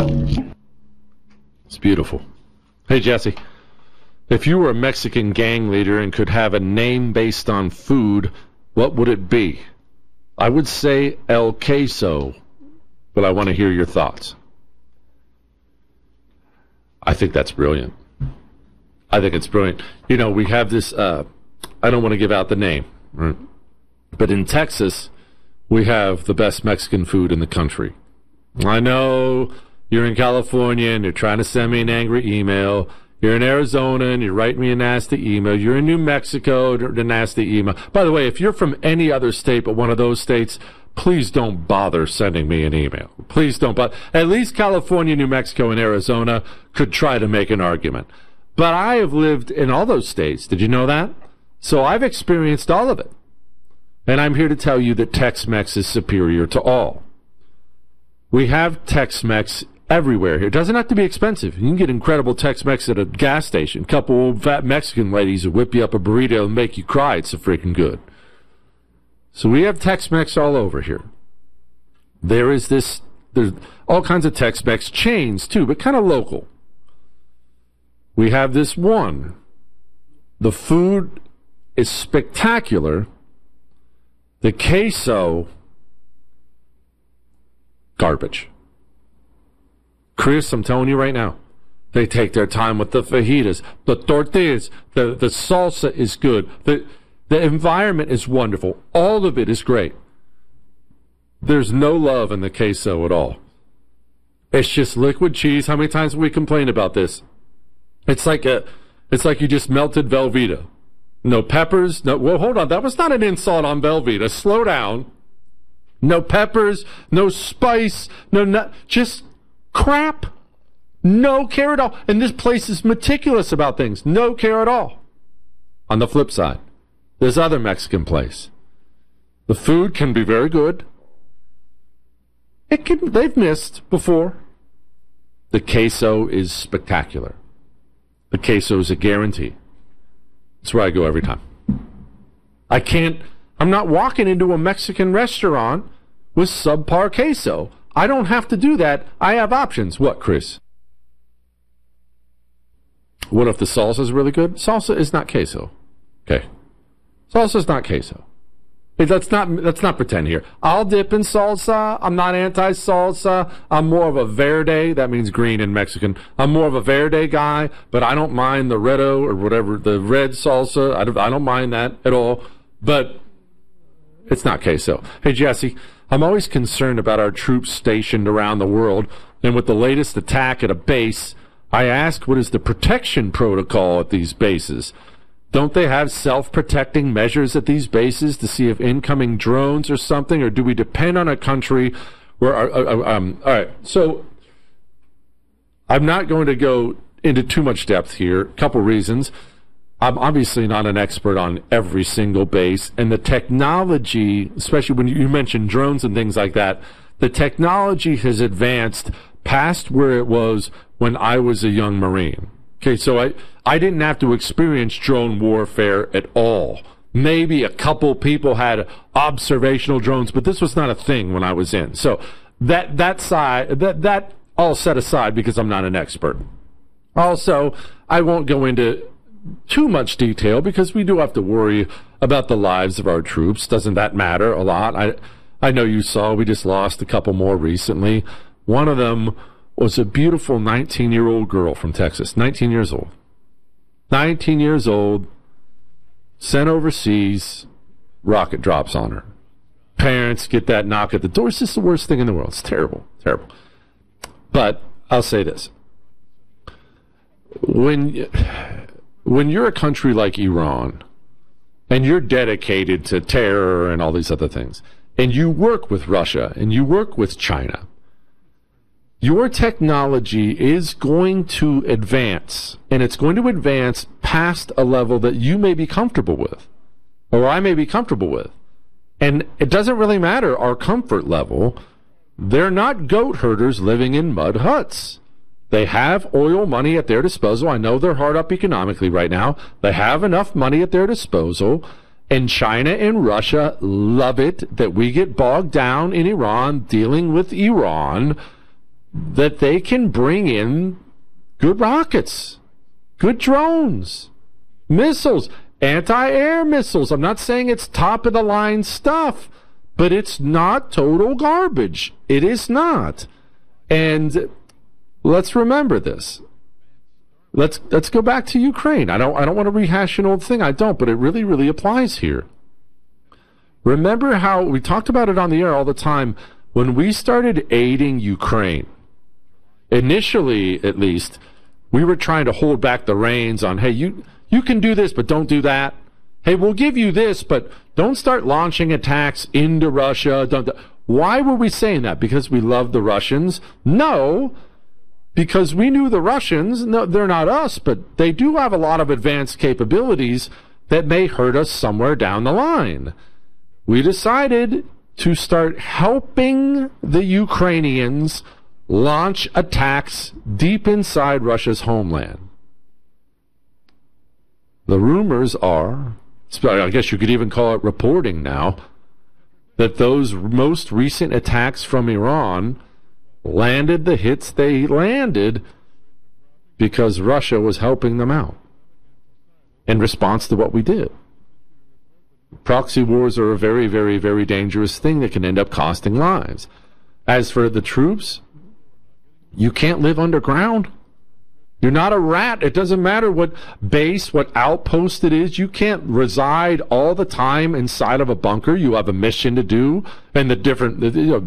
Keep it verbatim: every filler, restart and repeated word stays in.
It's beautiful. Hey, Jesse, if you were a Mexican gang leader and could have a name based on food, what would it be? I would say El Queso, but I want to hear your thoughts. I think that's brilliant. I think it's brilliant. You know, we have this, uh, I don't want to give out the name, right? But in Texas, we have the best Mexican food in the country. I know you're in California and you're trying to send me an angry email. You're in Arizona and you write me a nasty email. You're in New Mexico, the nasty email. By the way, if you're from any other state but one of those states, please don't bother sending me an email. Please don't bother. At least California, New Mexico, and Arizona could try to make an argument. But I have lived in all those states. Did you know that? So I've experienced all of it. And I'm here to tell you that Tex-Mex is superior to all. We have Tex-Mex everywhere here. It doesn't have to be expensive. You can get incredible Tex-Mex at a gas station. A couple old fat Mexican ladies will whip you up a burrito and make you cry. It's so freaking good. So we have Tex-Mex all over here. There is this, there's all kinds of Tex-Mex chains too, but kind of local. We have this one. The food is spectacular. The queso, garbage. Chris, I'm telling you right now, they take their time with the fajitas, the tortillas, the, the salsa is good. The, the environment is wonderful. All of it is great. There's no love in the queso at all. It's just liquid cheese. How many times have we complained about this? It's like a, it's like you just melted Velveeta. No peppers. No, well, hold on. That was not an insult on Velveeta. Slow down. No peppers. No spice. No, no just crap. No care at all. And this place is meticulous about things. No care at all. On the flip side, there's other Mexican place. The food can be very good. It can, they've missed before. The queso is spectacular. The queso is a guarantee. That's where I go every time. I can't, I'm not walking into a Mexican restaurant with subpar queso. I don't have to do that. I have options. What, Chris? What if the salsa is really good? Salsa is not queso. Okay. Salsa is not queso. Hey, let's not, let's not pretend here. I'll dip in salsa. I'm not anti-salsa. I'm more of a verde. That means green in Mexican. I'm more of a verde guy, but I don't mind the redo or whatever, the red salsa. I don't, I don't mind that at all, but it's not queso. Hey, Jesse, I'm always concerned about our troops stationed around the world, and with the latest attack at a base, I ask, what is the protection protocol at these bases? Don't they have self-protecting measures at these bases to see if incoming drones or something, or do we depend on a country where our, uh, um, all right, so I'm not going to go into too much depth here. A couple reasons. I'm obviously not an expert on every single base, and the technology, especially when you mention drones and things like that, the technology has advanced past where it was when I was a young Marine. Okay, so I, I didn't have to experience drone warfare at all. Maybe a couple people had observational drones, but this was not a thing when I was in. So that that side, that that all set aside because I'm not an expert. Also, I won't go into too much detail because we do have to worry about the lives of our troops. Doesn't that matter a lot? I I know you saw we just lost a couple more recently. One of them was a beautiful nineteen-year-old girl from Texas, nineteen years old. nineteen years old, sent overseas, rocket drops on her. Parents get that knock at the door. It's just the worst thing in the world. It's terrible, terrible. But I'll say this. When, when you're a country like Iran, and you're dedicated to terror and all these other things, and you work with Russia, and you work with China, your technology is going to advance, and it's going to advance past a level that you may be comfortable with, or I may be comfortable with. And it doesn't really matter our comfort level. They're not goat herders living in mud huts. They have oil money at their disposal. I know they're hard up economically right now. They have enough money at their disposal. And China and Russia love it that we get bogged down in Iran dealing with Iran. that they can bring in good rockets, good drones, missiles, anti-air missiles. I'm not saying it's top-of-the-line stuff, but it's not total garbage. It is not. And let's remember this. Let's let's go back to Ukraine. I don't I don't want to rehash an old thing. I don't, but it really, really applies here. Remember how we talked about it on the air all the time when we started aiding Ukraine. Initially, at least, we were trying to hold back the reins on, hey, you you can do this, but don't do that. Hey, we'll give you this, but don't start launching attacks into Russia. Don't. Why were we saying that? Because we love the Russians? No. Because we knew the Russians, no, they're not us, but they do have a lot of advanced capabilities that may hurt us somewhere down the line. We decided to start helping the Ukrainians launch attacks deep inside Russia's homeland. The rumors are, I guess you could even call it reporting now, that those most recent attacks from Iran landed the hits they landed because Russia was helping them out in response to what we did. Proxy wars are a very, very, very dangerous thing that can end up costing lives. As for the troops, you can't live underground. You're not a rat. It doesn't matter what base, what outpost it is. You can't reside all the time inside of a bunker. You have a mission to do, and the different, you know,